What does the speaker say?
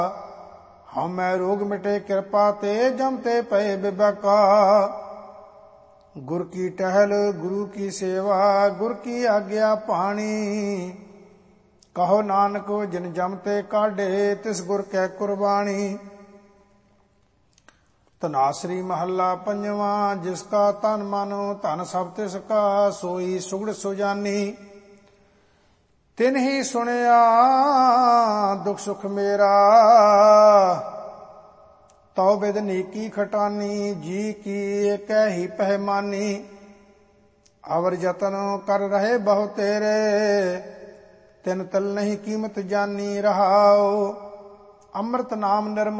ਹਉਮੈ ਰੋਗ ਮਿਟੇ ਕਿਰਪਾ ਤੇ ਜਮ ਤੇ ਪਏ ਬਿਬਕਾ। ਗੁਰ ਕੀ ਟਹਿਲ ਗੁਰੂ ਕੀ ਸੇਵਾ ਗੁਰ ਕੀ ਆਗਿਆ ਪਾਣੀ। ਕਹੋ ਨਾਨਕ ਜਿਨ ਜਮ ਤੇ ਕਾਢੇ ਤਿਸ ਗੁਰ ਕੈ ਕੁਰਬਾਣੀ। ਧਨਾਸਰੀ ਮਹੱਲਾ ਪੰਜਵਾਂ। ਜਿਸ ਕਾ ਤਨ ਮਨ ਧਨ ਸਭ ਤਿਸ ਕਾ ਸੋਈ ਸੁਗੜ ਸੁਜਾਨੀ। ਤਿਨ ਹੀ ਸੁਣਿਆ ਦੁਖ ਸੁਖ ਮੇਰਾ ਤਉ ਬਿਦ ਨੀਕੀ ਖਟਾਨੀ। ਜੀ ਕੀ ਏਕੈ ਹੀ ਪਹਿਮਾਨੀ। ਅਵਰ ਜਤਨ ਕਰ ਰਹੇ ਬਹੁ ਤੇਰੇ ਤਿਨ ਤਲ ਨਹੀਂ ਕੀਮਤ ਜਾਨੀ। ਰਹਾਉ ਅੰਮ੍ਰਿਤ ਨਾਮ ਨਿਰਮਲ